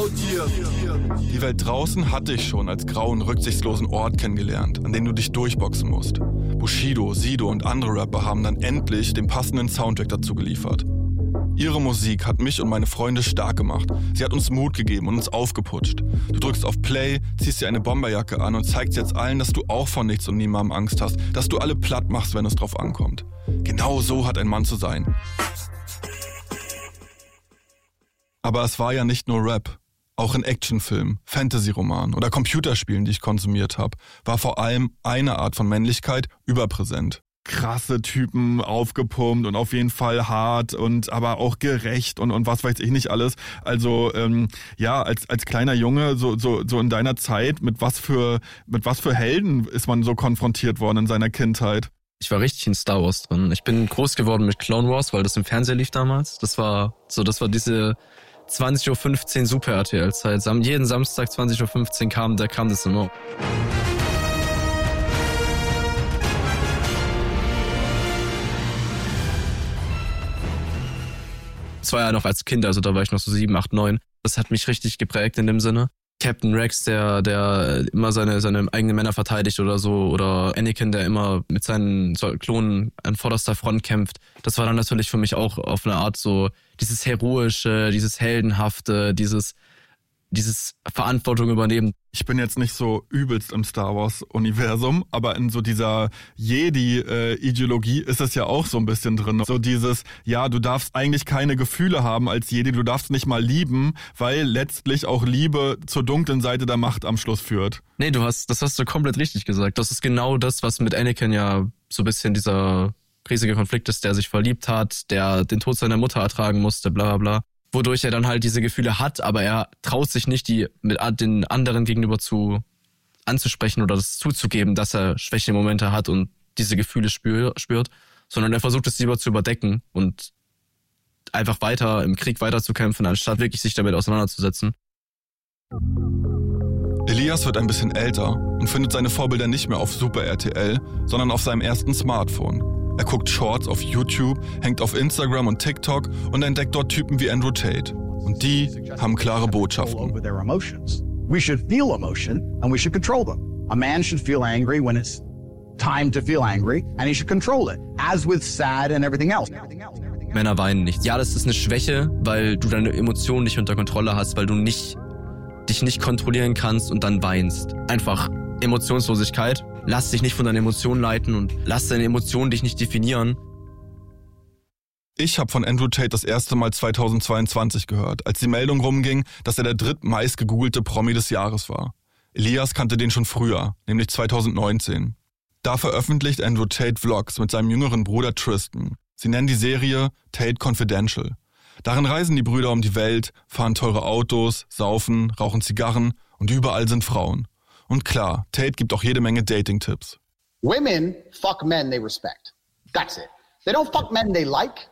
Die Welt draußen hatte ich schon als grauen, rücksichtslosen Ort kennengelernt, an dem du dich durchboxen musst. Bushido, Sido und andere Rapper haben dann endlich den passenden Soundtrack dazu geliefert. Ihre Musik hat mich und meine Freunde stark gemacht. Sie hat uns Mut gegeben und uns aufgeputscht. Du drückst auf Play, ziehst dir eine Bomberjacke an und zeigst jetzt allen, dass du auch von nichts und niemandem Angst hast, dass du alle platt machst, wenn es drauf ankommt. Genau so hat ein Mann zu sein. Aber es war ja nicht nur Rap. Auch in Actionfilmen, Fantasy-Romanen oder Computerspielen, die ich konsumiert habe, war vor allem eine Art von Männlichkeit überpräsent. Krasse Typen, aufgepumpt und auf jeden Fall hart und aber auch gerecht und was weiß ich nicht alles. Also als kleiner Junge so in deiner Zeit, mit was für Helden ist man so konfrontiert worden in seiner Kindheit? Ich war richtig in Star Wars drin. Ich bin groß geworden mit Clone Wars, weil das im Fernsehen lief damals. Das war diese 20.15 Uhr Super RTL-Zeit. Jeden Samstag 20.15 Uhr kam das immer. Das war ja noch als Kind, also da war ich noch so 7, 8, 9. Das hat mich richtig geprägt in dem Sinne. Captain Rex, der immer seine eigenen Männer verteidigt oder so, oder Anakin, der immer mit seinen Klonen an vorderster Front kämpft. Das war dann natürlich für mich auch auf eine Art so dieses Heroische, dieses Heldenhafte, dieses Verantwortung übernehmen. Ich bin jetzt nicht so übelst im Star Wars-Universum, aber in so dieser Jedi-Ideologie ist es ja auch so ein bisschen drin. So dieses, ja, du darfst eigentlich keine Gefühle haben als Jedi, du darfst nicht mal lieben, weil letztlich auch Liebe zur dunklen Seite der Macht am Schluss führt. Nee, das hast du komplett richtig gesagt. Das ist genau das, was mit Anakin ja so ein bisschen dieser riesige Konflikt ist, der sich verliebt hat, der den Tod seiner Mutter ertragen musste, bla bla bla. Wodurch er dann halt diese Gefühle hat, aber er traut sich nicht, die mit den anderen gegenüber anzusprechen oder das zuzugeben, dass er schwäche Momente hat und diese Gefühle spürt, sondern er versucht es lieber zu überdecken und einfach weiter im Krieg weiterzukämpfen, anstatt wirklich sich damit auseinanderzusetzen. Elias wird ein bisschen älter und findet seine Vorbilder nicht mehr auf Super RTL, sondern auf seinem ersten Smartphone. Er guckt Shorts auf YouTube, hängt auf Instagram und TikTok und entdeckt dort Typen wie Andrew Tate. Und die haben klare Botschaften. We should feel emotion and we should control them. A man should feel angry when it's time to feel angry and he should control it, as with sad and everything else. Männer weinen nicht. Ja, das ist eine Schwäche, weil du deine Emotionen nicht unter Kontrolle hast, weil du dich nicht kontrollieren kannst und dann weinst. Einfach Emotionslosigkeit. Lass dich nicht von deinen Emotionen leiten und lass deine Emotionen dich nicht definieren. Ich habe von Andrew Tate das erste Mal 2022 gehört, als die Meldung rumging, dass er der drittmeist gegoogelte Promi des Jahres war. Elias kannte den schon früher, nämlich 2019. Da veröffentlicht Andrew Tate Vlogs mit seinem jüngeren Bruder Tristan. Sie nennen die Serie Tate Confidential. Darin reisen die Brüder um die Welt, fahren teure Autos, saufen, rauchen Zigarren und überall sind Frauen. Und klar, Tate gibt auch jede Menge Dating-Tipps. Women fuck men they respect. That's it. They don't fuck men they like.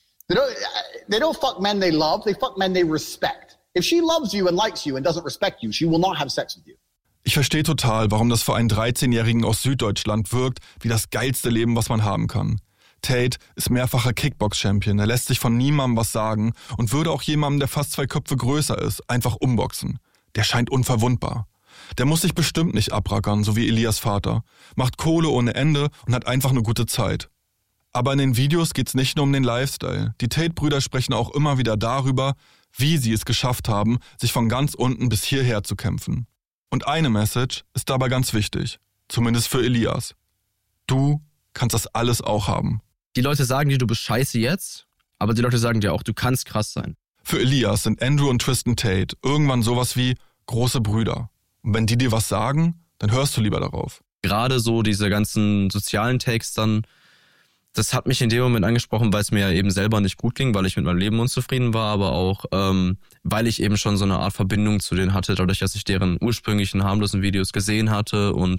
They don't fuck men they love. They fuck men they respect. If she loves you and likes you and doesn't respect you, she will not have sex with you. Ich verstehe total, warum das für einen 13-Jährigen aus Süddeutschland wirkt wie das geilste Leben, was man haben kann. Tate ist mehrfacher Kickbox-Champion, er lässt sich von niemandem was sagen und würde auch jemandem, der fast 2 Köpfe größer ist, einfach umboxen. Der scheint unverwundbar. Der muss sich bestimmt nicht abrackern, so wie Elias Vater, macht Kohle ohne Ende und hat einfach eine gute Zeit. Aber in den Videos geht's nicht nur um den Lifestyle. Die Tate-Brüder sprechen auch immer wieder darüber, wie sie es geschafft haben, sich von ganz unten bis hierher zu kämpfen. Und eine Message ist dabei ganz wichtig, zumindest für Elias. Du kannst das alles auch haben. Die Leute sagen dir, du bist scheiße jetzt, aber die Leute sagen dir auch, du kannst krass sein. Für Elias sind Andrew und Tristan Tate irgendwann sowas wie große Brüder. Und wenn die dir was sagen, dann hörst du lieber darauf. Gerade so diese ganzen sozialen Takes dann, das hat mich in dem Moment angesprochen, weil es mir ja eben selber nicht gut ging, weil ich mit meinem Leben unzufrieden war, aber auch, weil ich eben schon so eine Art Verbindung zu denen hatte, dadurch, dass ich deren ursprünglichen harmlosen Videos gesehen hatte und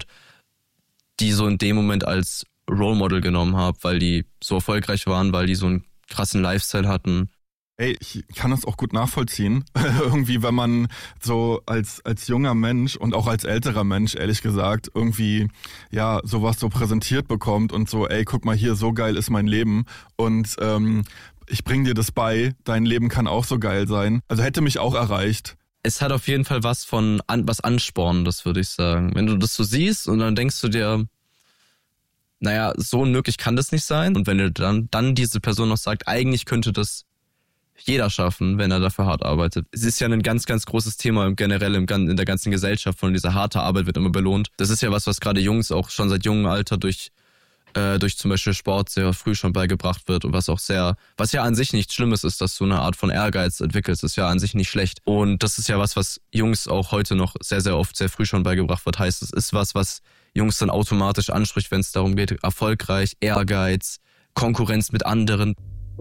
die so in dem Moment als Role Model genommen habe, weil die so erfolgreich waren, weil die so einen krassen Lifestyle hatten. Ey, ich kann das auch gut nachvollziehen. Irgendwie, wenn man so als junger Mensch und auch als älterer Mensch, ehrlich gesagt, irgendwie, ja, sowas so präsentiert bekommt und so, ey, guck mal hier, so geil ist mein Leben und ich bring dir das bei, dein Leben kann auch so geil sein. Also hätte mich auch erreicht. Es hat auf jeden Fall was von was Anspornendes, würde ich sagen. Wenn du das so siehst und dann denkst du dir, naja, so unmöglich kann das nicht sein. Und wenn du dann diese Person noch sagt, eigentlich könnte das jeder schaffen, wenn er dafür hart arbeitet. Es ist ja ein ganz, ganz großes Thema generell in der ganzen Gesellschaft, von dieser harte Arbeit wird immer belohnt. Das ist ja was gerade Jungs auch schon seit jungem Alter durch zum Beispiel Sport sehr früh schon beigebracht wird und was ja an sich nichts Schlimmes ist, dass du eine Art von Ehrgeiz entwickelst, ist ja an sich nicht schlecht. Und das ist ja was Jungs auch heute noch sehr, sehr oft sehr früh schon beigebracht wird. Heißt, es ist was Jungs dann automatisch anspricht, wenn es darum geht, erfolgreich, Ehrgeiz, Konkurrenz mit anderen.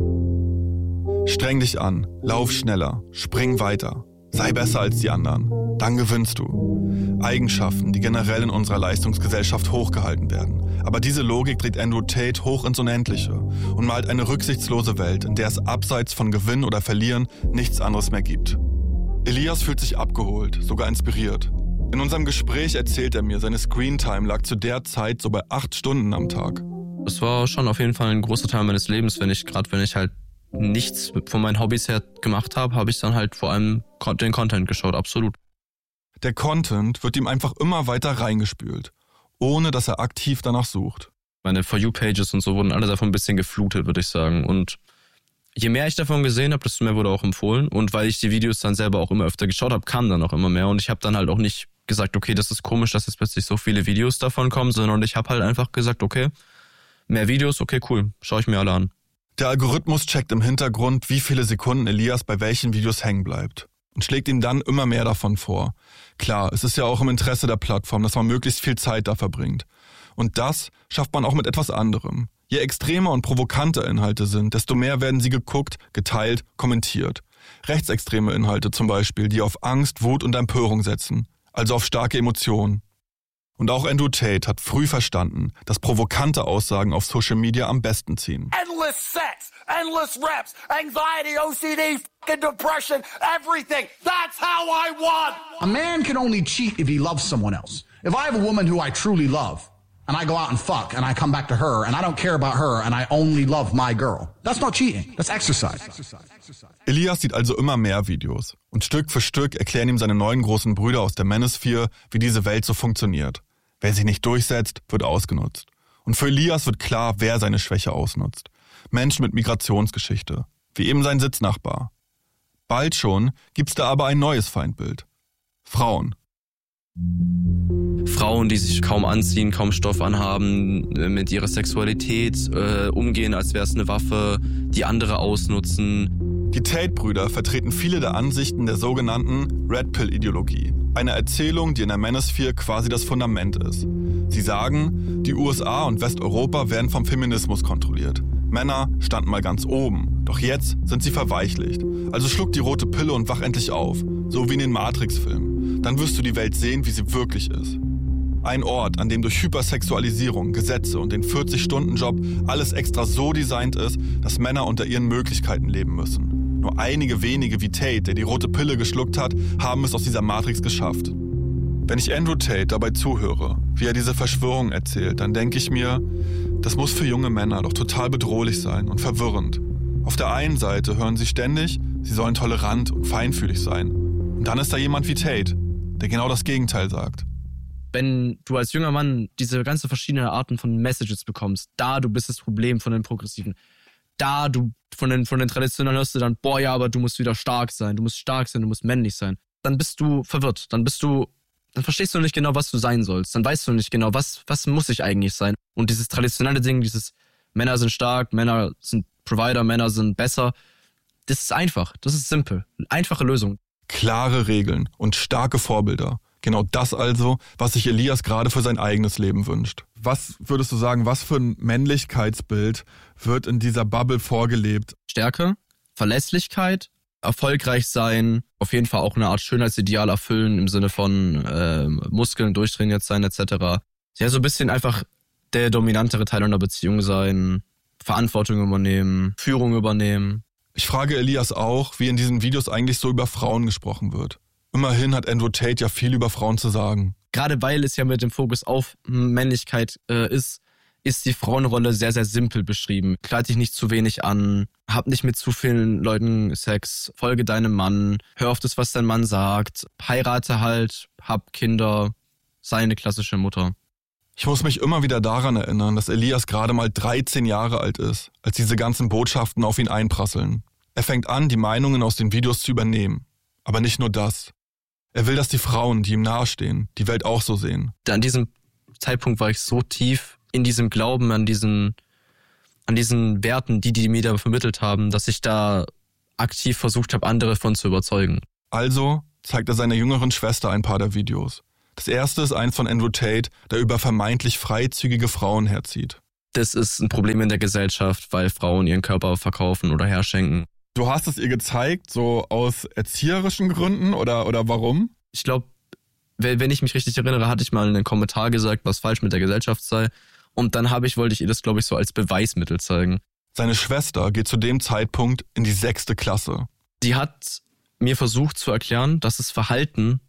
Streng dich an, lauf schneller, spring weiter, sei besser als die anderen, dann gewinnst du. Eigenschaften, die generell in unserer Leistungsgesellschaft hochgehalten werden. Aber diese Logik dreht Andrew Tate hoch ins Unendliche und malt eine rücksichtslose Welt, in der es abseits von Gewinnen oder Verlieren nichts anderes mehr gibt. Elias fühlt sich abgeholt, sogar inspiriert. In unserem Gespräch erzählt er mir, seine Screentime lag zu der Zeit so bei 8 Stunden am Tag. Das war schon auf jeden Fall ein großer Teil meines Lebens, wenn ich halt nichts von meinen Hobbys her gemacht habe ich dann halt vor allem den Content geschaut, absolut. Der Content wird ihm einfach immer weiter reingespült, ohne dass er aktiv danach sucht. Meine For You-Pages und so wurden alle davon ein bisschen geflutet, würde ich sagen. Und je mehr ich davon gesehen habe, desto mehr wurde auch empfohlen. Und weil ich die Videos dann selber auch immer öfter geschaut habe, kamen dann auch immer mehr. Und ich habe dann halt auch nicht gesagt, okay, das ist komisch, dass jetzt plötzlich so viele Videos davon kommen, sondern ich habe halt einfach gesagt, okay, mehr Videos, okay, cool, schaue ich mir alle an. Der Algorithmus checkt im Hintergrund, wie viele Sekunden Elias bei welchen Videos hängen bleibt und schlägt ihm dann immer mehr davon vor. Klar, es ist ja auch im Interesse der Plattform, dass man möglichst viel Zeit da verbringt. Und das schafft man auch mit etwas anderem. Je extremer und provokanter Inhalte sind, desto mehr werden sie geguckt, geteilt, kommentiert. Rechtsextreme Inhalte zum Beispiel, die auf Angst, Wut und Empörung setzen, also auf starke Emotionen. Und auch Andrew Tate hat früh verstanden, dass provokante Aussagen auf Social Media am besten ziehen. Endless sex, endless reps, anxiety, OCD, fucking depression, everything. That's how I want. A man can only cheat if he loves someone else. If I have a woman who I truly love, and I go out and fuck, and I come back to her, and I don't care about her, and I only love my girl, that's not cheating, that's exercise. Elias sieht also immer mehr Videos. Und Stück für Stück erklären ihm seine neuen großen Brüder aus der Manosphere, wie diese Welt so funktioniert. Wer sich nicht durchsetzt, wird ausgenutzt. Und für Elias wird klar, wer seine Schwäche ausnutzt. Menschen mit Migrationsgeschichte, wie eben sein Sitznachbar. Bald schon gibt's da aber ein neues Feindbild. Frauen. Frauen, die sich kaum anziehen, kaum Stoff anhaben, mit ihrer Sexualität umgehen, als wäre es eine Waffe, die andere ausnutzen. Die Tate-Brüder vertreten viele der Ansichten der sogenannten Red Pill-Ideologie. Eine Erzählung, die in der Manosphere quasi das Fundament ist. Sie sagen, die USA und Westeuropa werden vom Feminismus kontrolliert. Männer standen mal ganz oben, doch jetzt sind sie verweichlicht. Also schluck die rote Pille und wach endlich auf, so wie in den Matrix-Filmen. Dann wirst du die Welt sehen, wie sie wirklich ist. Ein Ort, an dem durch Hypersexualisierung, Gesetze und den 40-Stunden-Job alles extra so designt ist, dass Männer unter ihren Möglichkeiten leben müssen. Nur einige wenige wie Tate, der die rote Pille geschluckt hat, haben es aus dieser Matrix geschafft. Wenn ich Andrew Tate dabei zuhöre, wie er diese Verschwörung erzählt, dann denke ich mir, das muss für junge Männer doch total bedrohlich sein und verwirrend. Auf der einen Seite hören sie ständig, sie sollen tolerant und feinfühlig sein. Und dann ist da jemand wie Tate, der genau das Gegenteil sagt. Wenn du als junger Mann diese ganze verschiedenen Arten von Messages bekommst, da du bist das Problem von den Progressiven, da du von den Traditionellen hörst du dann, boah ja, aber du musst wieder stark sein, du musst männlich sein, dann bist du verwirrt, dann verstehst du nicht genau, was du sein sollst, dann weißt du nicht genau, was muss ich eigentlich sein. Und dieses traditionelle Ding, dieses Männer sind stark, Männer sind Provider, Männer sind besser, das ist einfach, das ist simpel, einfache Lösung. Klare Regeln und starke Vorbilder. Genau das also, was sich Elias gerade für sein eigenes Leben wünscht. Was würdest du sagen, was für ein Männlichkeitsbild wird in dieser Bubble vorgelebt? Stärke, Verlässlichkeit, erfolgreich sein, auf jeden Fall auch eine Art Schönheitsideal erfüllen im Sinne von Muskeln durchtrainiert sein etc. Ja, so ein bisschen einfach der dominantere Teil einer Beziehung sein, Verantwortung übernehmen, Führung übernehmen. Ich frage Elias auch, wie in diesen Videos eigentlich so über Frauen gesprochen wird. Immerhin hat Andrew Tate ja viel über Frauen zu sagen. Gerade weil es ja mit dem Fokus auf Männlichkeit ist ist die Frauenrolle sehr, sehr simpel beschrieben. Kleid dich nicht zu wenig an, hab nicht mit zu vielen Leuten Sex, folge deinem Mann, hör auf das, was dein Mann sagt, heirate halt, hab Kinder, sei eine klassische Mutter. Ich muss mich immer wieder daran erinnern, dass Elias gerade mal 13 Jahre alt ist, als diese ganzen Botschaften auf ihn einprasseln. Er fängt an, die Meinungen aus den Videos zu übernehmen. Aber nicht nur das. Er will, dass die Frauen, die ihm nahestehen, die Welt auch so sehen. An diesem Zeitpunkt war ich so tief in diesem Glauben an diesen Werten, die mir da vermittelt haben, dass ich da aktiv versucht habe, andere davon zu überzeugen. Also zeigt er seiner jüngeren Schwester ein paar der Videos. Das erste ist eins von Andrew Tate, der über vermeintlich freizügige Frauen herzieht. Das ist ein Problem in der Gesellschaft, weil Frauen ihren Körper verkaufen oder herschenken. Du hast es ihr gezeigt, so aus erzieherischen Gründen oder warum? Ich glaube, wenn ich mich richtig erinnere, hatte ich mal in einem Kommentar gesagt, was falsch mit der Gesellschaft sei. Und dann wollte ich ihr das, glaube ich, so als Beweismittel zeigen. Seine Schwester geht zu dem Zeitpunkt in die 6. Klasse. Die hat mir versucht zu erklären, dass das Verhalten,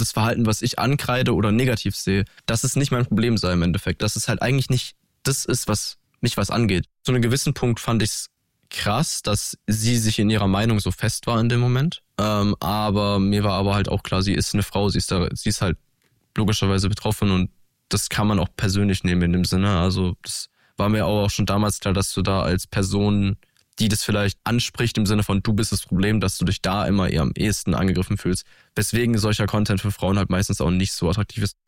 was ich ankreide oder negativ sehe, dass es nicht mein Problem sei im Endeffekt. Dass es halt eigentlich nicht das ist, was mich was angeht. Zu einem gewissen Punkt fand ich es krass, dass sie sich in ihrer Meinung so fest war in dem Moment. Aber mir war aber halt auch klar, sie ist eine Frau, sie ist halt logischerweise betroffen und das kann man auch persönlich nehmen in dem Sinne. Also das war mir auch schon damals klar, dass du da als Person, die das vielleicht anspricht im Sinne von du bist das Problem, dass du dich da immer eher am ehesten angegriffen fühlst. Weswegen solcher Content für Frauen halt meistens auch nicht so attraktiv ist.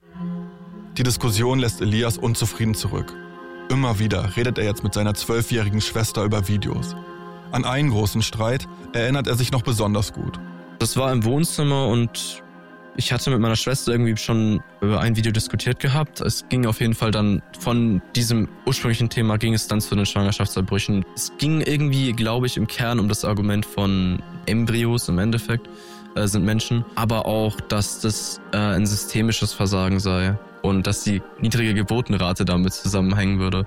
Die Diskussion lässt Elias unzufrieden zurück. Immer wieder redet er jetzt mit seiner 12-jährigen Schwester über Videos. An einen großen Streit erinnert er sich noch besonders gut. Das war im Wohnzimmer und ich hatte mit meiner Schwester irgendwie schon über ein Video diskutiert gehabt. Es ging auf jeden Fall dann von diesem ursprünglichen Thema ging es dann zu den Schwangerschaftsabbrüchen. Es ging irgendwie, glaube ich, im Kern um das Argument von Embryos im Endeffekt, sind Menschen, aber auch, dass das ein systemisches Versagen sei und dass die niedrige Geburtenrate damit zusammenhängen würde.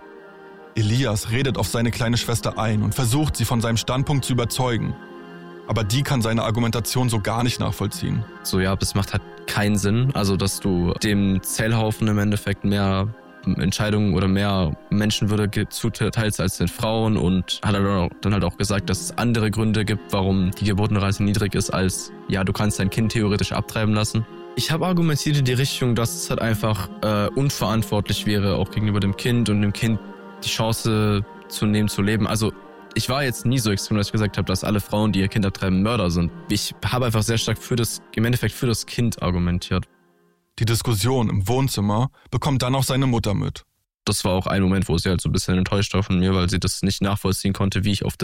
Elias redet auf seine kleine Schwester ein und versucht, sie von seinem Standpunkt zu überzeugen. Aber die kann seine Argumentation so gar nicht nachvollziehen. So, ja, das macht halt keinen Sinn. Also, dass du dem Zellhaufen im Endeffekt mehr Entscheidungen oder mehr Menschenwürde zuteilst als den Frauen und hat dann halt auch gesagt, dass es andere Gründe gibt, warum die Geburtenrate niedrig ist, als, ja, du kannst dein Kind theoretisch abtreiben lassen. Ich habe argumentiert in die Richtung, dass es halt einfach unverantwortlich wäre, auch gegenüber dem Kind und dem Kind die Chance zu nehmen, zu leben. Also, ich war jetzt nie so extrem, dass ich gesagt habe, dass alle Frauen, die ihr Kind abtreiben, Mörder sind. Ich habe einfach sehr stark im Endeffekt für das Kind argumentiert. Die Diskussion im Wohnzimmer bekommt dann auch seine Mutter mit. Das war auch ein Moment, wo sie halt so ein bisschen enttäuscht war von mir, weil sie das nicht nachvollziehen konnte, wie ich auf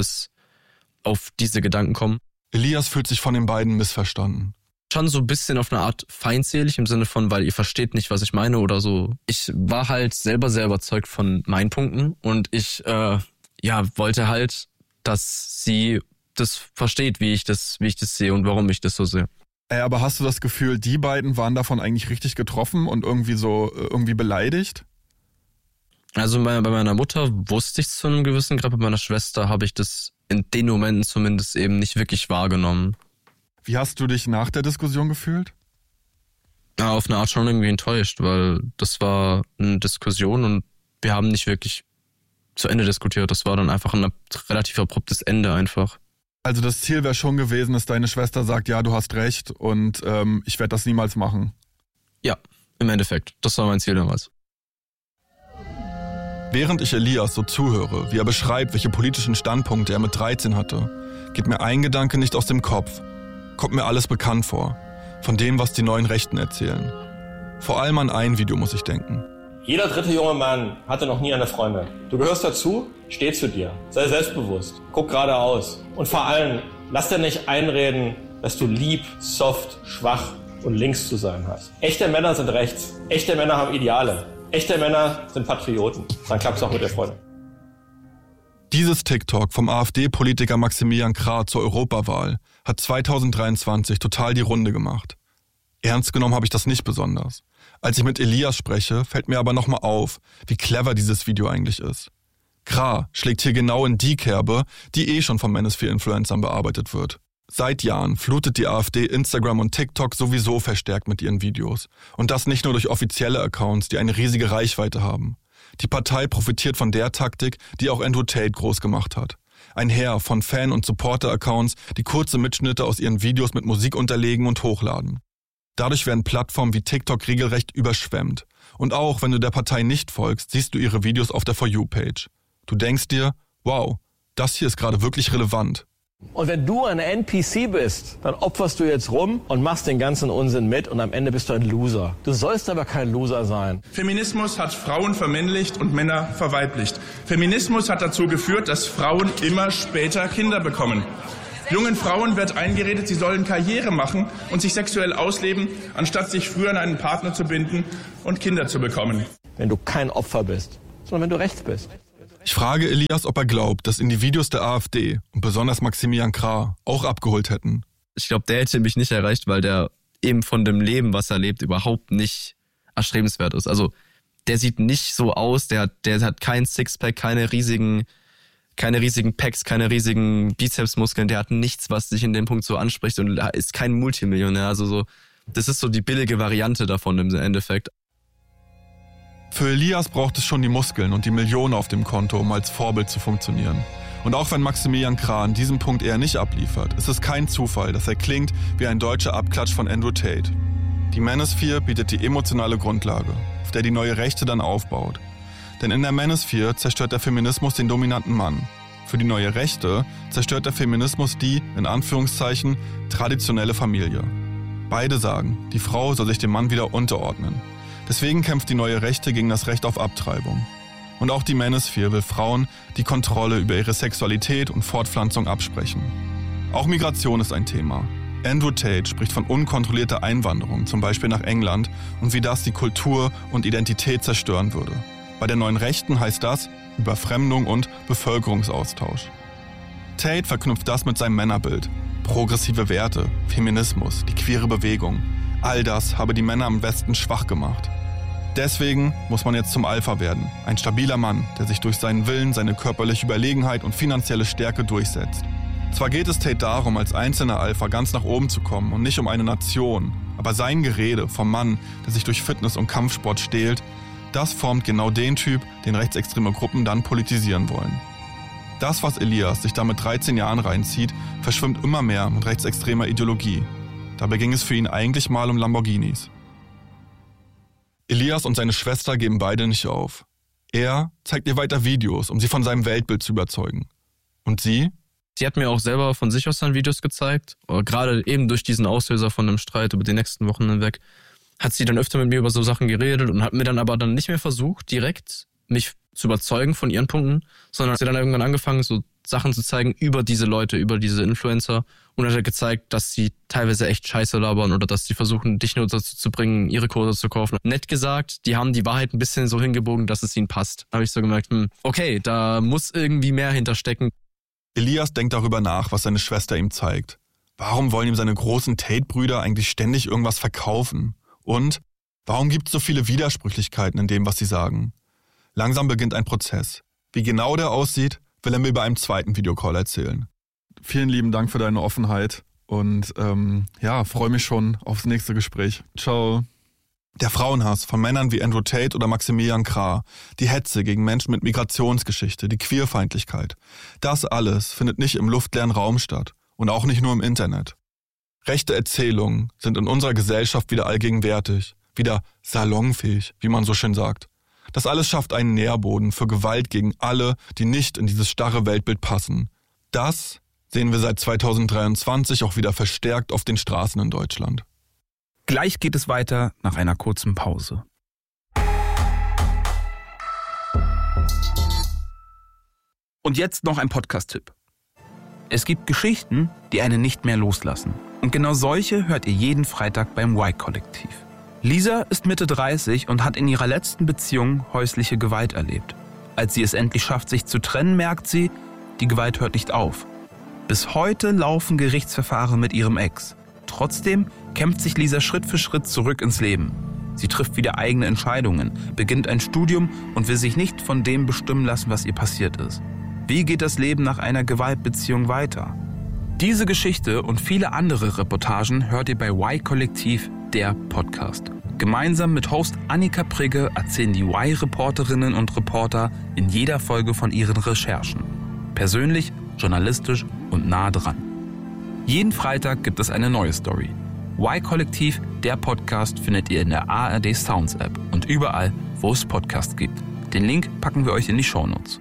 diese Gedanken komme. Elias fühlt sich von den beiden missverstanden. Schon so ein bisschen auf eine Art feindselig im Sinne von, weil ihr versteht nicht, was ich meine oder so. Ich war halt selber sehr überzeugt von meinen Punkten und ich wollte halt, dass sie das versteht, wie ich das sehe und warum ich das so sehe. Aber hast du das Gefühl, die beiden waren davon eigentlich richtig getroffen und irgendwie beleidigt? Also bei meiner Mutter wusste ich es zu einem gewissen Grad, bei meiner Schwester habe ich das in den Momenten zumindest eben nicht wirklich wahrgenommen. Wie hast du dich nach der Diskussion gefühlt? Ja, auf eine Art schon irgendwie enttäuscht, weil das war eine Diskussion und wir haben nicht wirklich zu Ende diskutiert. Das war dann einfach ein relativ abruptes Ende einfach. Also das Ziel wäre schon gewesen, dass deine Schwester sagt, ja, du hast recht und ich werde das niemals machen. Ja, im Endeffekt. Das war mein Ziel damals. Während ich Elias so zuhöre, wie er beschreibt, welche politischen Standpunkte er mit 13 hatte, geht mir ein Gedanke nicht aus dem Kopf. Kommt mir alles bekannt vor. Von dem, was die neuen Rechten erzählen. Vor allem an ein Video muss ich denken. Jeder dritte junge Mann hatte noch nie eine Freundin. Du gehörst dazu, steh zu dir. Sei selbstbewusst, guck geradeaus. Und vor allem, lass dir nicht einreden, dass du lieb, soft, schwach und links zu sein hast. Echte Männer sind rechts. Echte Männer haben Ideale. Echte Männer sind Patrioten. Dann klappt's auch mit der Freundin. Dieses TikTok vom AfD-Politiker Maximilian Krah zur Europawahl hat 2023 total die Runde gemacht. Ernst genommen habe ich das nicht besonders. Als ich mit Elias spreche, fällt mir aber nochmal auf, wie clever dieses Video eigentlich ist. Krah schlägt hier genau in die Kerbe, die schon von Manosphere-Influencern bearbeitet wird. Seit Jahren flutet die AfD Instagram und TikTok sowieso verstärkt mit ihren Videos. Und das nicht nur durch offizielle Accounts, die eine riesige Reichweite haben. Die Partei profitiert von der Taktik, die auch Andrew Tate groß gemacht hat. Ein Heer von Fan- und Supporter-Accounts, die kurze Mitschnitte aus ihren Videos mit Musik unterlegen und hochladen. Dadurch werden Plattformen wie TikTok regelrecht überschwemmt. Und auch wenn du der Partei nicht folgst, siehst du ihre Videos auf der For You-Page. Du denkst dir, wow, das hier ist gerade wirklich relevant. Und wenn du ein NPC bist, dann opferst du jetzt rum und machst den ganzen Unsinn mit und am Ende bist du ein Loser. Du sollst aber kein Loser sein. Feminismus hat Frauen vermännlicht und Männer verweiblicht. Feminismus hat dazu geführt, dass Frauen immer später Kinder bekommen. Jungen Frauen wird eingeredet, sie sollen Karriere machen und sich sexuell ausleben, anstatt sich früher an einen Partner zu binden und Kinder zu bekommen. Wenn du kein Opfer bist, sondern wenn du rechts bist. Ich frage Elias, ob er glaubt, dass ihn die Videos der AfD und besonders Maximilian Krah auch abgeholt hätten. Ich glaube, der hätte mich nicht erreicht, weil der eben von dem Leben, was er lebt, überhaupt nicht erstrebenswert ist. Also der sieht nicht so aus, der hat kein Sixpack, keine riesigen Packs, keine riesigen Bizepsmuskeln, der hat nichts, was sich in dem Punkt so anspricht und ist kein Multimillionär. Also so, das ist so die billige Variante davon im Endeffekt. Für Elias braucht es schon die Muskeln und die Millionen auf dem Konto, um als Vorbild zu funktionieren. Und auch wenn Maximilian Krah an diesem Punkt eher nicht abliefert, ist es kein Zufall, dass er klingt wie ein deutscher Abklatsch von Andrew Tate. Die Manosphere bietet die emotionale Grundlage, auf der die neue Rechte dann aufbaut. Denn in der Manosphere zerstört der Feminismus den dominanten Mann. Für die neue Rechte zerstört der Feminismus die, in Anführungszeichen, traditionelle Familie. Beide sagen, die Frau soll sich dem Mann wieder unterordnen. Deswegen kämpft die neue Rechte gegen das Recht auf Abtreibung. Und auch die Manosphere will Frauen die Kontrolle über ihre Sexualität und Fortpflanzung absprechen. Auch Migration ist ein Thema. Andrew Tate spricht von unkontrollierter Einwanderung, zum Beispiel nach England, und wie das die Kultur und Identität zerstören würde. Bei der neuen Rechten heißt das Überfremdung und Bevölkerungsaustausch. Tate verknüpft das mit seinem Männerbild. Progressive Werte, Feminismus, die queere Bewegung. All das habe die Männer im Westen schwach gemacht. Deswegen muss man jetzt zum Alpha werden. Ein stabiler Mann, der sich durch seinen Willen, seine körperliche Überlegenheit und finanzielle Stärke durchsetzt. Zwar geht es Tate darum, als einzelner Alpha ganz nach oben zu kommen und nicht um eine Nation, aber sein Gerede vom Mann, der sich durch Fitness und Kampfsport stählt, das formt genau den Typ, den rechtsextreme Gruppen dann politisieren wollen. Das, was Elias sich da mit 13 Jahren reinzieht, verschwimmt immer mehr mit rechtsextremer Ideologie. Dabei ging es für ihn eigentlich mal um Lamborghinis. Elias und seine Schwester geben beide nicht auf. Er zeigt ihr weiter Videos, um sie von seinem Weltbild zu überzeugen. Und sie? Sie hat mir auch selber von sich aus dann Videos gezeigt. Gerade eben durch diesen Auslöser von einem Streit über die nächsten Wochen hinweg hat sie dann öfter mit mir über so Sachen geredet und hat mir dann aber dann nicht mehr versucht, direkt mich zu überzeugen von ihren Punkten, sondern hat sie dann irgendwann angefangen, so Sachen zu zeigen über diese Leute, über diese Influencer und hat gezeigt, dass sie teilweise echt Scheiße labern oder dass sie versuchen, dich nur dazu zu bringen, ihre Kurse zu kaufen. Nett gesagt, die haben die Wahrheit ein bisschen so hingebogen, dass es ihnen passt. Da habe ich so gemerkt, okay, da muss irgendwie mehr hinterstecken. Elias denkt darüber nach, was seine Schwester ihm zeigt. Warum wollen ihm seine großen Tate-Brüder eigentlich ständig irgendwas verkaufen? Und warum gibt es so viele Widersprüchlichkeiten in dem, was sie sagen? Langsam beginnt ein Prozess. Wie genau der aussieht, will er mir bei einem zweiten Videocall erzählen. Vielen lieben Dank für deine Offenheit und freue mich schon aufs nächste Gespräch. Ciao. Der Frauenhass von Männern wie Andrew Tate oder Maximilian Krah, die Hetze gegen Menschen mit Migrationsgeschichte, die Queerfeindlichkeit. Das alles findet nicht im luftleeren Raum statt und auch nicht nur im Internet. Rechte Erzählungen sind in unserer Gesellschaft wieder allgegenwärtig, wieder salonfähig, wie man so schön sagt. Das alles schafft einen Nährboden für Gewalt gegen alle, die nicht in dieses starre Weltbild passen. Das sehen wir seit 2023 auch wieder verstärkt auf den Straßen in Deutschland. Gleich geht es weiter nach einer kurzen Pause. Und jetzt noch ein Podcast-Tipp. Es gibt Geschichten, die einen nicht mehr loslassen. Und genau solche hört ihr jeden Freitag beim Y-Kollektiv. Lisa ist Mitte 30 und hat in ihrer letzten Beziehung häusliche Gewalt erlebt. Als sie es endlich schafft, sich zu trennen, merkt sie, die Gewalt hört nicht auf. Bis heute laufen Gerichtsverfahren mit ihrem Ex. Trotzdem kämpft sich Lisa Schritt für Schritt zurück ins Leben. Sie trifft wieder eigene Entscheidungen, beginnt ein Studium und will sich nicht von dem bestimmen lassen, was ihr passiert ist. Wie geht das Leben nach einer Gewaltbeziehung weiter? Diese Geschichte und viele andere Reportagen hört ihr bei Y-Kollektiv der Podcast. Gemeinsam mit Host Annika Prigge erzählen die Y-Reporterinnen und Reporter in jeder Folge von ihren Recherchen. Persönlich, journalistisch und nah dran. Jeden Freitag gibt es eine neue Story. Y-Kollektiv, der Podcast, findet ihr in der ARD Sounds App und überall, wo es Podcasts gibt. Den Link packen wir euch in die Shownotes.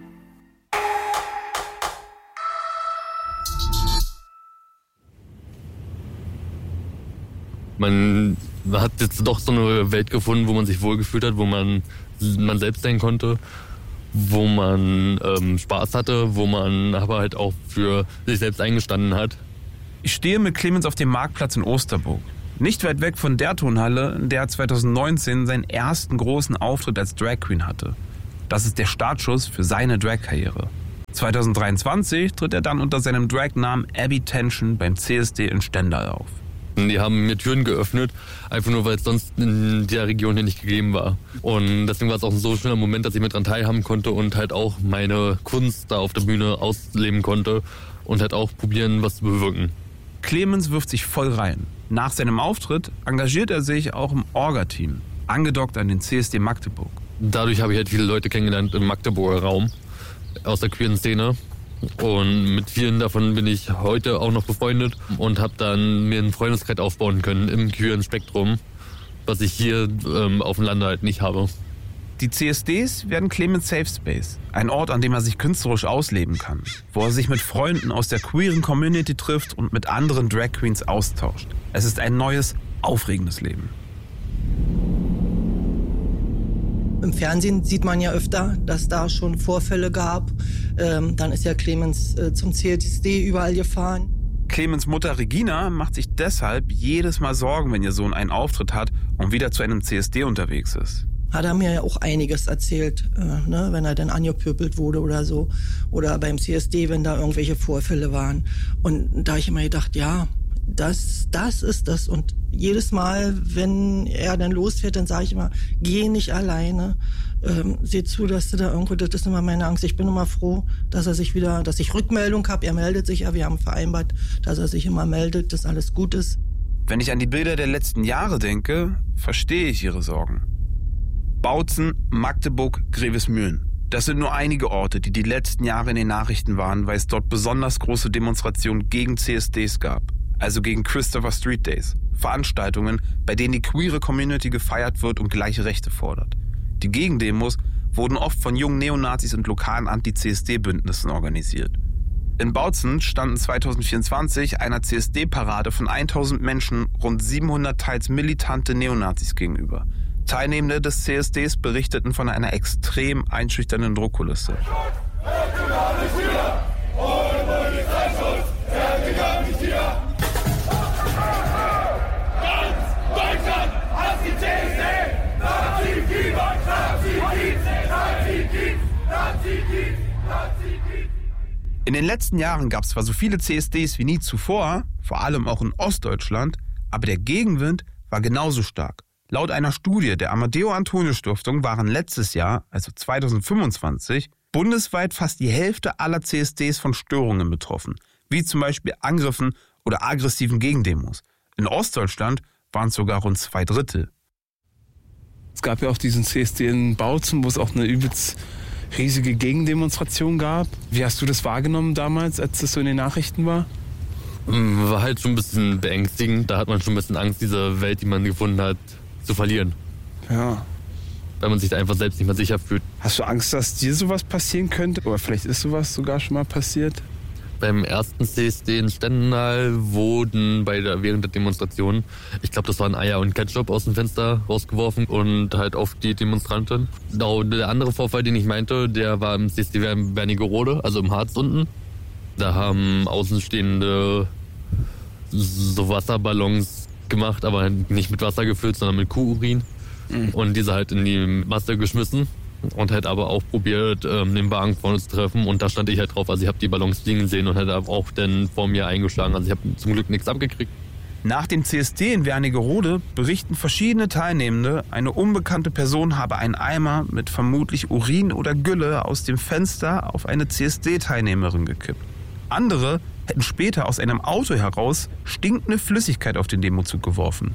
Man hat jetzt doch so eine Welt gefunden, wo man sich wohlgefühlt hat, wo man selbst sein konnte, wo man Spaß hatte, wo man aber halt auch für sich selbst eingestanden hat. Ich stehe mit Clemens auf dem Marktplatz in Osterburg. Nicht weit weg von der Turnhalle, in der er 2019 seinen ersten großen Auftritt als Drag Queen hatte. Das ist der Startschuss für seine Drag-Karriere. 2023 tritt er dann unter seinem Drag-Namen Abby Tension beim CSD in Stendal auf. Die haben mir Türen geöffnet, einfach nur, weil es sonst in der Region hier nicht gegeben war. Und deswegen war es auch ein so schöner Moment, dass ich mit dran teilhaben konnte und halt auch meine Kunst da auf der Bühne ausleben konnte und halt auch probieren, was zu bewirken. Clemens wirft sich voll rein. Nach seinem Auftritt engagiert er sich auch im Orga-Team, angedockt an den CSD Magdeburg. Dadurch habe ich halt viele Leute kennengelernt im Magdeburger Raum, aus der queeren Szene. Und mit vielen davon bin ich heute auch noch befreundet und habe dann mir einen Freundeskreis aufbauen können im queeren Spektrum, was ich hier auf dem Lande halt nicht habe. Die CSDs werden Clemens Safe Space, ein Ort, an dem er sich künstlerisch ausleben kann, wo er sich mit Freunden aus der queeren Community trifft und mit anderen Drag Queens austauscht. Es ist ein neues, aufregendes Leben. Im Fernsehen sieht man ja öfter, dass da schon Vorfälle gab. Dann ist ja Clemens zum CSD überall gefahren. Clemens Mutter Regina macht sich deshalb jedes Mal Sorgen, wenn ihr Sohn einen Auftritt hat und wieder zu einem CSD unterwegs ist. Hat er mir ja auch einiges erzählt, wenn er dann angepöbelt wurde oder so. Oder beim CSD, wenn da irgendwelche Vorfälle waren. Und da habe ich immer gedacht, ja, das ist das. Und jedes Mal, wenn er dann losfährt, dann sage ich immer, geh nicht alleine. Seh zu, dass du da irgendwo, das ist immer meine Angst. Ich bin immer froh, dass ich Rückmeldung habe. Er meldet sich ja, wir haben vereinbart, dass er sich immer meldet, dass alles gut ist. Wenn ich an die Bilder der letzten Jahre denke, verstehe ich ihre Sorgen. Bautzen, Magdeburg, Grevesmühlen. Das sind nur einige Orte, die letzten Jahre in den Nachrichten waren, weil es dort besonders große Demonstrationen gegen CSDs gab. Also gegen Christopher Street Days. Veranstaltungen, bei denen die queere Community gefeiert wird und gleiche Rechte fordert. Die Gegendemos wurden oft von jungen Neonazis und lokalen Anti-CSD-Bündnissen organisiert. In Bautzen standen 2024 einer CSD-Parade von 1000 Menschen rund 700 teils militante Neonazis gegenüber. Teilnehmende des CSDs berichteten von einer extrem einschüchternden Druckkulisse. In den letzten Jahren gab es zwar so viele CSDs wie nie zuvor, vor allem auch in Ostdeutschland, aber der Gegenwind war genauso stark. Laut einer Studie der Amadeo-Antonio-Stiftung waren letztes Jahr, also 2025, bundesweit fast die Hälfte aller CSDs von Störungen betroffen, wie zum Beispiel Angriffen oder aggressiven Gegendemos. In Ostdeutschland waren es sogar rund 2/3. Es gab ja auch diesen CSD in Bautzen, wo es auch eine übelst riesige Gegendemonstration gab. Wie hast du das wahrgenommen damals, als das so in den Nachrichten war? War halt schon ein bisschen beängstigend. Da hat man schon ein bisschen Angst, diese Welt, die man gefunden hat, zu verlieren. Ja. Weil man sich da einfach selbst nicht mehr sicher fühlt. Hast du Angst, dass dir sowas passieren könnte? Oder vielleicht ist sowas sogar schon mal passiert? Beim ersten CSD in Stendal wurden während der Demonstration, ich glaube, das waren Eier und Ketchup aus dem Fenster rausgeworfen und halt auf die Demonstranten. Genau, der andere Vorfall, den ich meinte, der war im CSD Wernigerode, also im Harz unten. Da haben Außenstehende so Wasserballons gemacht, aber nicht mit Wasser gefüllt, sondern mit Kuhurin. Und diese halt in die Masse geschmissen. Und halt aber auch probiert, den Wagen vorne zu treffen. Und da stand ich halt drauf. Also ich habe die Ballons liegen sehen und hätte auch dann vor mir eingeschlagen. Also ich habe zum Glück nichts abgekriegt. Nach dem CSD in Wernigerode berichten verschiedene Teilnehmende, eine unbekannte Person habe einen Eimer mit vermutlich Urin oder Gülle aus dem Fenster auf eine CSD-Teilnehmerin gekippt. Andere hätten später aus einem Auto heraus stinkende Flüssigkeit auf den Demozug geworfen.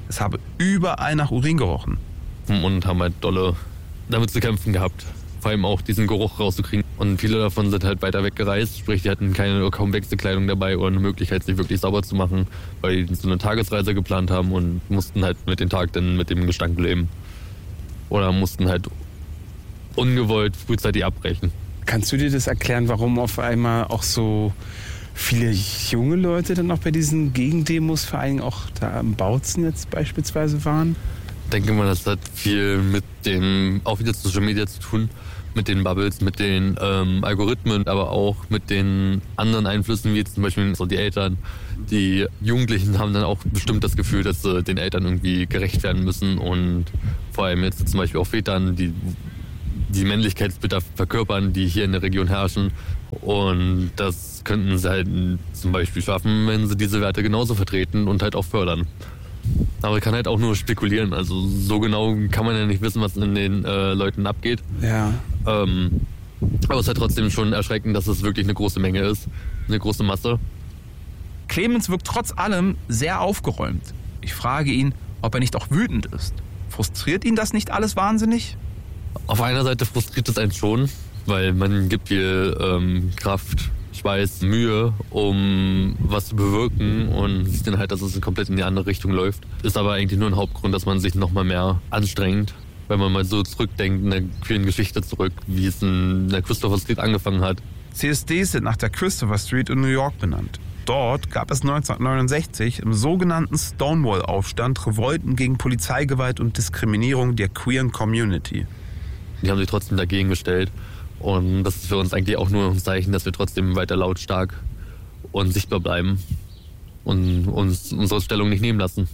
es habe überall nach Urin gerochen. Und haben halt dolle damit zu kämpfen gehabt. Vor allem auch diesen Geruch rauszukriegen. Und viele davon sind halt weiter weggereist, sprich die hatten kaum Wechselkleidung dabei oder eine Möglichkeit, sich wirklich sauber zu machen, weil die so eine Tagesreise geplant haben und mussten halt mit dem Tag dann mit dem Gestank leben. Oder mussten halt ungewollt frühzeitig abbrechen. Kannst du dir das erklären, warum auf einmal auch so viele junge Leute dann auch bei diesen Gegendemos, vor allem auch da am Bautzen jetzt beispielsweise waren? Ich denke mal, das hat viel mit dem, auch wieder Social Media zu tun, mit den Bubbles, mit den Algorithmen, aber auch mit den anderen Einflüssen, wie zum Beispiel so die Eltern. Die Jugendlichen haben dann auch bestimmt das Gefühl, dass sie den Eltern irgendwie gerecht werden müssen und vor allem jetzt zum Beispiel auch Vätern, die Männlichkeitsbilder verkörpern, die hier in der Region herrschen. Und das könnten sie halt zum Beispiel schaffen, wenn sie diese Werte genauso vertreten und halt auch fördern. Aber ich kann halt auch nur spekulieren. Also so genau kann man ja nicht wissen, was in den Leuten abgeht. Ja. Aber es ist halt trotzdem schon erschreckend, dass es wirklich eine große Menge ist. Eine große Masse. Clemens wirkt trotz allem sehr aufgeräumt. Ich frage ihn, ob er nicht auch wütend ist. Frustriert ihn das nicht alles wahnsinnig? Auf einer Seite frustriert es einen schon, weil man gibt viel Kraft, Schweiß, Mühe, um was zu bewirken und sieht dann halt, dass es komplett in die andere Richtung läuft. Ist aber eigentlich nur ein Hauptgrund, dass man sich noch mal mehr anstrengt, wenn man mal so zurückdenkt in der queeren Geschichte zurück, wie es in der Christopher Street angefangen hat. CSDs sind nach der Christopher Street in New York benannt. Dort gab es 1969 im sogenannten Stonewall-Aufstand Revolten gegen Polizeigewalt und Diskriminierung der queeren Community. Die haben sich trotzdem dagegen gestellt. Und das ist für uns eigentlich auch nur ein Zeichen, dass wir trotzdem weiter lautstark und sichtbar bleiben und uns unsere Stellung nicht nehmen lassen.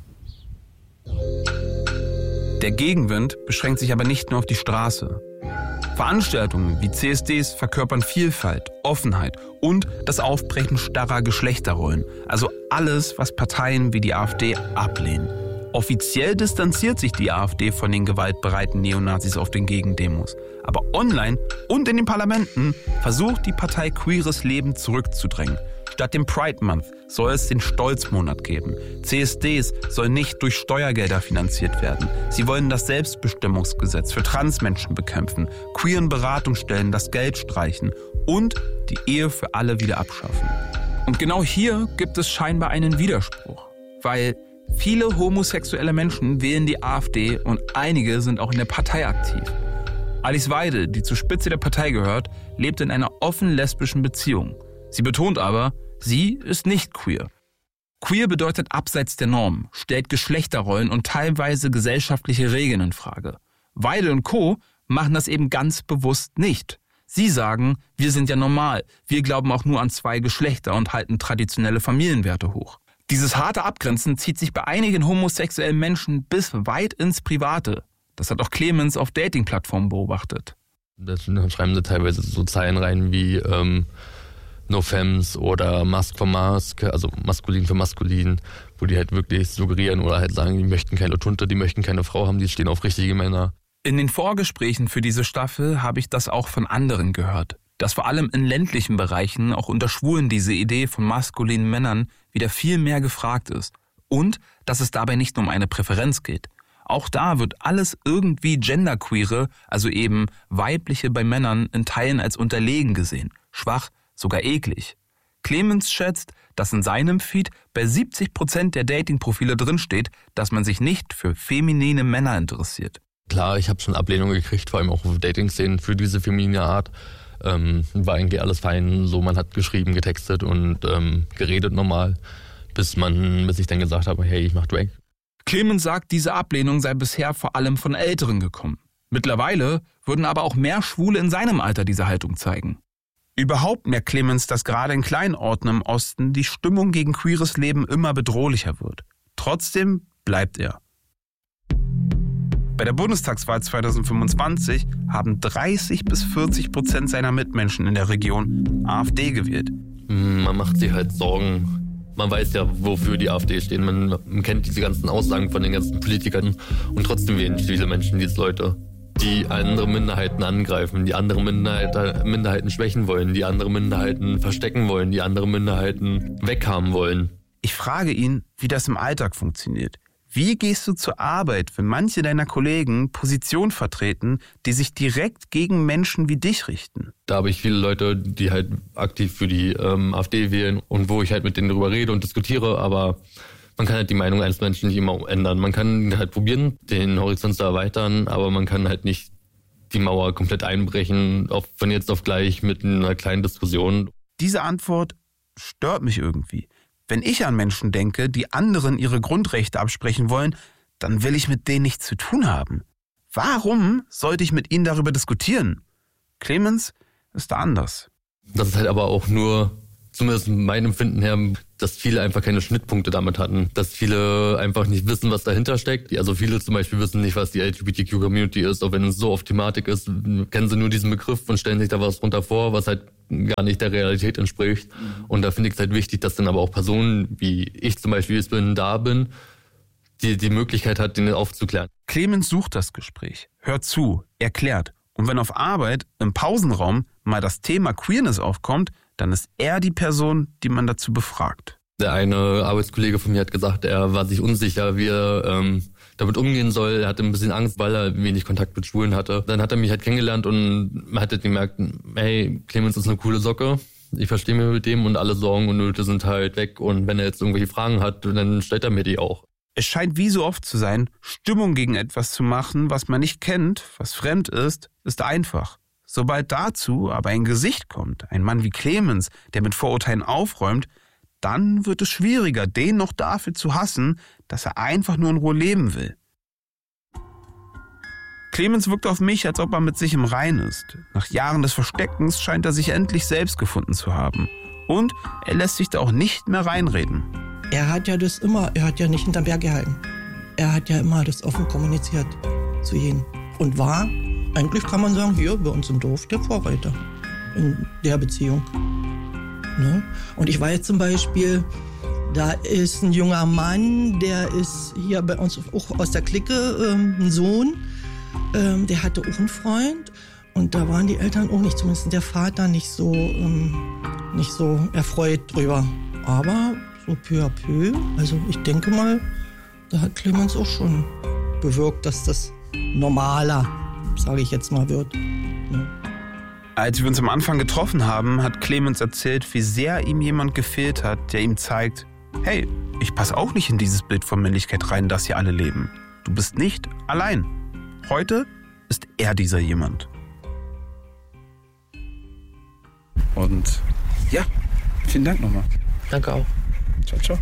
Der Gegenwind beschränkt sich aber nicht nur auf die Straße. Veranstaltungen wie CSDs verkörpern Vielfalt, Offenheit und das Aufbrechen starrer Geschlechterrollen. Also alles, was Parteien wie die AfD ablehnen. Offiziell distanziert sich die AfD von den gewaltbereiten Neonazis auf den Gegendemos. Aber online und in den Parlamenten versucht die Partei queeres Leben zurückzudrängen. Statt dem Pride Month soll es den Stolzmonat geben. CSDs sollen nicht durch Steuergelder finanziert werden. Sie wollen das Selbstbestimmungsgesetz für Transmenschen bekämpfen, queeren Beratungsstellen das Geld streichen und die Ehe für alle wieder abschaffen. Und genau hier gibt es scheinbar einen Widerspruch, weil viele homosexuelle Menschen wählen die AfD und einige sind auch in der Partei aktiv. Alice Weidel, die zur Spitze der Partei gehört, lebt in einer offen lesbischen Beziehung. Sie betont aber, sie ist nicht queer. Queer bedeutet abseits der Norm, stellt Geschlechterrollen und teilweise gesellschaftliche Regeln in Frage. Weidel und Co. machen das eben ganz bewusst nicht. Sie sagen, wir sind ja normal, wir glauben auch nur an zwei Geschlechter und halten traditionelle Familienwerte hoch. Dieses harte Abgrenzen zieht sich bei einigen homosexuellen Menschen bis weit ins Private. Das hat auch Clemens auf Dating-Plattformen beobachtet. Da schreiben sie teilweise so Zeilen rein wie No Femmes oder Mask for Mask, also maskulin für maskulin, wo die halt wirklich suggerieren oder halt sagen, die möchten keine Tunte, die möchten keine Frau haben, die stehen auf richtige Männer. In den Vorgesprächen für diese Staffel habe ich das auch von anderen gehört, dass vor allem in ländlichen Bereichen auch unter Schwulen diese Idee von maskulinen Männern wieder viel mehr gefragt ist und dass es dabei nicht nur um eine Präferenz geht. Auch da wird alles irgendwie genderqueere, also eben weibliche bei Männern in Teilen als unterlegen gesehen, schwach, sogar eklig. Clemens schätzt, dass in seinem Feed bei 70% der Dating-Profile drinsteht, dass man sich nicht für feminine Männer interessiert. Klar, ich habe schon Ablehnung gekriegt, vor allem auch auf Dating-Szenen für diese feminine Art. War eigentlich alles fein, so man hat geschrieben, getextet und geredet normal, bis ich dann gesagt habe, hey, ich mach Drag. Clemens sagt, diese Ablehnung sei bisher vor allem von Älteren gekommen. Mittlerweile würden aber auch mehr Schwule in seinem Alter diese Haltung zeigen. Überhaupt merkt Clemens, dass gerade in kleinen Orten im Osten die Stimmung gegen queeres Leben immer bedrohlicher wird. Trotzdem bleibt er. Bei der Bundestagswahl 2025 haben 30-40% seiner Mitmenschen in der Region AfD gewählt. Man macht sich halt Sorgen. Man weiß ja, wofür die AfD stehen. Man kennt diese ganzen Aussagen von den ganzen Politikern. Und trotzdem wählen viele Menschen diese Leute, die andere Minderheiten angreifen, die andere Minderheiten schwächen wollen, die andere Minderheiten verstecken wollen, die andere Minderheiten weghaben wollen. Ich frage ihn, wie das im Alltag funktioniert. Wie gehst du zur Arbeit, wenn manche deiner Kollegen Positionen vertreten, die sich direkt gegen Menschen wie dich richten? Da habe ich viele Leute, die halt aktiv für die AfD wählen und wo ich halt mit denen darüber rede und diskutiere, aber man kann halt die Meinung eines Menschen nicht immer ändern. Man kann halt probieren, den Horizont zu erweitern, aber man kann halt nicht die Mauer komplett einbrechen, von jetzt auf gleich mit einer kleinen Diskussion. Diese Antwort stört mich irgendwie. Wenn ich an Menschen denke, die anderen ihre Grundrechte absprechen wollen, dann will ich mit denen nichts zu tun haben. Warum sollte ich mit ihnen darüber diskutieren? Clemens ist da anders. Das ist halt aber auch nur, zumindest mein Empfinden her, dass viele einfach keine Schnittpunkte damit hatten. Dass viele einfach nicht wissen, was dahinter steckt. Also viele zum Beispiel wissen nicht, was die LGBTQ-Community ist. Auch wenn es so oft Thematik ist, kennen sie nur diesen Begriff und stellen sich da was drunter vor, was halt gar nicht der Realität entspricht. Und da finde ich es halt wichtig, dass dann aber auch Personen, wie ich zum Beispiel jetzt da bin, die Möglichkeit hat, den aufzuklären. Clemens sucht das Gespräch, hört zu, erklärt. Und wenn auf Arbeit, im Pausenraum, mal das Thema Queerness aufkommt, dann ist er die Person, die man dazu befragt. Der eine Arbeitskollege von mir hat gesagt, er war sich unsicher, wie er damit umgehen soll. Er hatte ein bisschen Angst, weil er wenig Kontakt mit Schwulen hatte. Dann hat er mich halt kennengelernt und man hat halt gemerkt, hey, Clemens ist eine coole Socke. Ich verstehe mich mit dem und alle Sorgen und Nöte sind halt weg. Und wenn er jetzt irgendwelche Fragen hat, dann stellt er mir die auch. Es scheint wie so oft zu sein, Stimmung gegen etwas zu machen, was man nicht kennt, was fremd ist einfach. Sobald dazu aber ein Gesicht kommt, ein Mann wie Clemens, der mit Vorurteilen aufräumt, dann wird es schwieriger, den noch dafür zu hassen, dass er einfach nur in Ruhe leben will. Clemens wirkt auf mich, als ob er mit sich im Reinen ist. Nach Jahren des Versteckens scheint er sich endlich selbst gefunden zu haben. Und er lässt sich da auch nicht mehr reinreden. Er hat ja nicht hinterm Berg gehalten. Er hat ja immer das offen kommuniziert zu jedem. Und war, eigentlich kann man sagen, hier bei uns im Dorf der Vorreiter in der Beziehung. Ne? Und ich weiß zum Beispiel, da ist ein junger Mann, der ist hier bei uns auch aus der Clique, ein Sohn, der hatte auch einen Freund. Und da waren die Eltern auch nicht, zumindest der Vater, nicht so erfreut drüber. Aber so peu à peu, also ich denke mal, da hat Clemens auch schon bewirkt, dass das normaler, sage ich jetzt mal, wird. Ne? Als wir uns am Anfang getroffen haben, hat Clemens erzählt, wie sehr ihm jemand gefehlt hat, der ihm zeigt, hey, ich passe auch nicht in dieses Bild von Männlichkeit rein, das hier alle leben. Du bist nicht allein. Heute ist er dieser jemand. Und ja, vielen Dank nochmal. Danke auch. Ciao, ciao.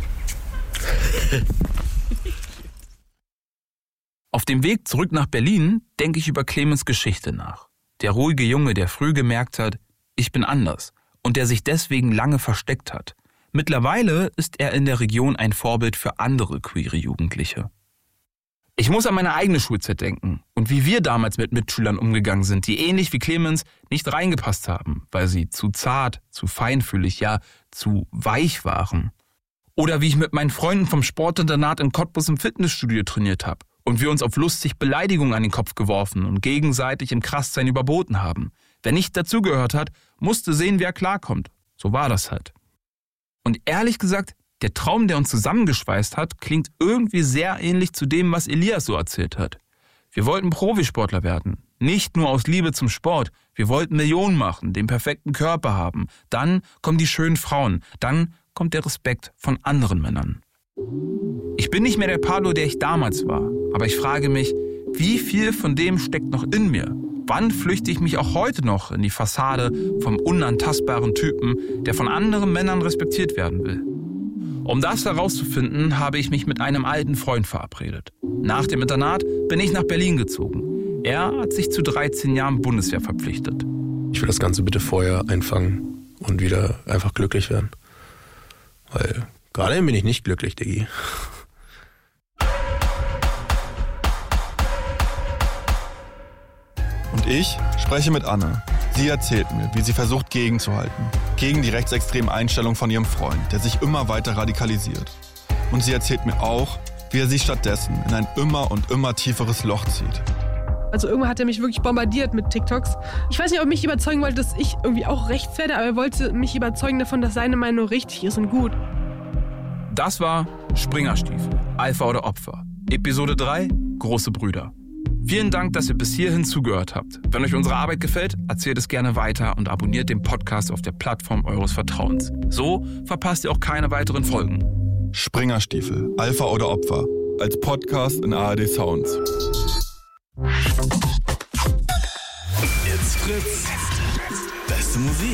Auf dem Weg zurück nach Berlin denke ich über Clemens Geschichte nach. Der ruhige Junge, der früh gemerkt hat, ich bin anders und der sich deswegen lange versteckt hat. Mittlerweile ist er in der Region ein Vorbild für andere queere Jugendliche. Ich muss an meine eigene Schulzeit denken und wie wir damals mit Mitschülern umgegangen sind, die ähnlich wie Clemens nicht reingepasst haben, weil sie zu zart, zu feinfühlig, ja zu weich waren. Oder wie ich mit meinen Freunden vom Sportinternat in Cottbus im Fitnessstudio trainiert habe und wir uns auf lustig Beleidigungen an den Kopf geworfen und gegenseitig im Krasssein überboten haben. Wer nicht dazugehört hat, musste sehen, wer klarkommt. So war das halt. Und ehrlich gesagt, der Traum, der uns zusammengeschweißt hat, klingt irgendwie sehr ähnlich zu dem, was Elias so erzählt hat. Wir wollten Profisportler werden. Nicht nur aus Liebe zum Sport. Wir wollten Millionen machen, den perfekten Körper haben. Dann kommen die schönen Frauen. Dann kommt der Respekt von anderen Männern. Ich bin nicht mehr der Pablo, der ich damals war. Aber ich frage mich, wie viel von dem steckt noch in mir? Wann flüchte ich mich auch heute noch in die Fassade vom unantastbaren Typen, der von anderen Männern respektiert werden will? Um das herauszufinden, habe ich mich mit einem alten Freund verabredet. Nach dem Internat bin ich nach Berlin gezogen. Er hat sich zu 13 Jahren Bundeswehr verpflichtet. Ich will das Ganze bitte vorher einfangen und wieder einfach glücklich werden. Weil gerade bin ich nicht glücklich, Diggi. Und ich spreche mit Anne. Sie erzählt mir, wie sie versucht gegenzuhalten. Gegen die rechtsextremen Einstellungen von ihrem Freund, der sich immer weiter radikalisiert. Und sie erzählt mir auch, wie er sie stattdessen in ein immer und immer tieferes Loch zieht. Also irgendwann hat er mich wirklich bombardiert mit TikToks. Ich weiß nicht, ob er mich überzeugen wollte, dass ich irgendwie auch rechts werde, aber er wollte mich überzeugen davon, dass seine Meinung richtig ist und gut. Das war Springerstiefel. Alpha oder Opfer. Episode 3, Große Brüder. Vielen Dank, dass ihr bis hierhin zugehört habt. Wenn euch unsere Arbeit gefällt, erzählt es gerne weiter und abonniert den Podcast auf der Plattform eures Vertrauens. So verpasst ihr auch keine weiteren Folgen. Springerstiefel, Alpha oder Opfer. Als Podcast in ARD Sounds. It's Fritz. Beste Musik.